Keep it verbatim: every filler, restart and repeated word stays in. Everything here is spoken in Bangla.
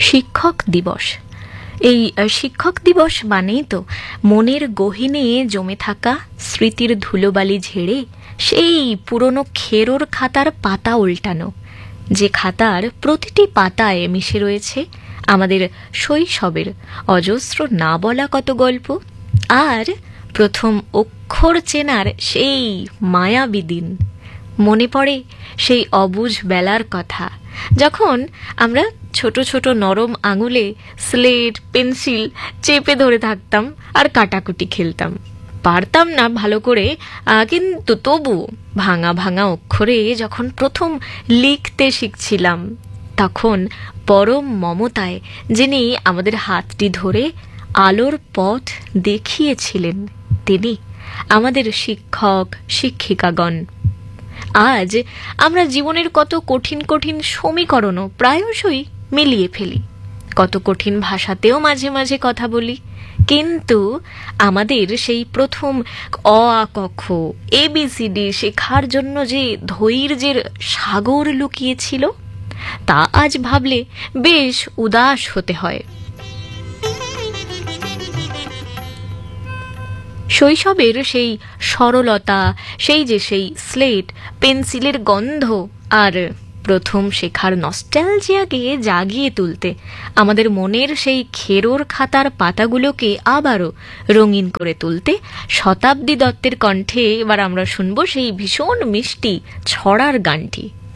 শিক্ষক দিবস। এই শিক্ষক দিবস মানেই তো মনের গহীনে জমে থাকা স্মৃতির ধুলোবালি ঝেড়ে সেই পুরনো খেরোর খাতার পাতা উল্টানো, যে খাতার প্রতিটি পাতায় মিশে রয়েছে আমাদের শৈশবের অজস্র না বলা কত গল্প, আর প্রথম অক্ষর চেনার সেই মায়াবী দিন। মনে পড়ে সেই অবুঝ বেলার কথা, যখন আমরা ছোট ছোট নরম আঙুলে স্লেট পেন্সিল চেপে ধরে থাকতাম আর কাটাকুটি খেলতাম। পারতাম না ভালো করে, কিন্তু তবু ভাঙা ভাঙা অক্ষরে যখন প্রথম লিখতে শিখছিলাম, তখন পরম মমতায় যিনি আমাদের হাতটি ধরে আলোর পথ দেখিয়েছিলেন, তিনি আমাদের শিক্ষক শিক্ষিকাগণ। আজ আমরা জীবনের কত কঠিন কঠিন সমীকরণও প্রায়শই মিলিয়ে ফেলি, কত কঠিন ভাষাতেও মাঝে মাঝে কথা বলি, কিন্তু আমাদের সেই প্রথম অ আ ক খ এবিসিডি শেখার জন্য যে ধৈর্যের সাগর লুকিয়েছিল, তা আজ ভাবলে বেশ উদাস হতে হয়। শৈশবের সেই সরলতা, সেই যে সেই স্লেট পেন্সিলের গন্ধ আর প্রথম শেখার নস্টালজিয়াকে জাগিয়ে তুলতে আমাদের মনের সেই খেরোর খাতার পাতাগুলোকে আবারও রঙিন করে তুলতে শতাব্দী দত্তের কণ্ঠে এবার আমরা শুনবো সেই ভীষণ মিষ্টি ছড়ার গানটি।